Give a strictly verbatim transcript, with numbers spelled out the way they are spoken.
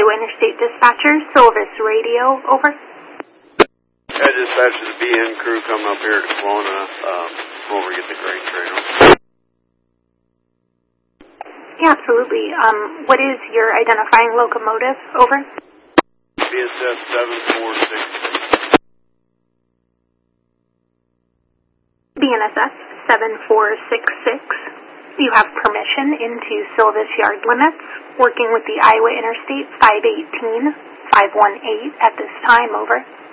Iowa Interstate Dispatcher, Silvis Radio, over. I dispatched the B N crew coming up here to Kelowna, um, over to get the grain trailer. Yeah, absolutely. Um, what is your identifying locomotive, over? B S S seven four six six. B N S S seven four six six. You have permission into Silvis yard limits, working with the Iowa Interstate five eighteen, five one eight at this time, over.